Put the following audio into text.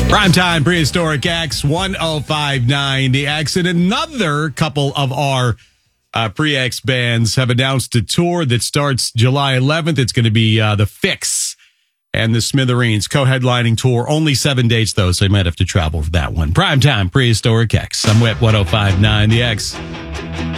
Primetime Prehistoric X 1059 The X, and another couple of our pre-X bands have announced a tour that starts July 11th. It's going to be The Fix and the Smithereens co-headlining tour. Only 7 dates, though, so you might have to travel for that one. Primetime Prehistoric X. I'm Whip 1059 The X.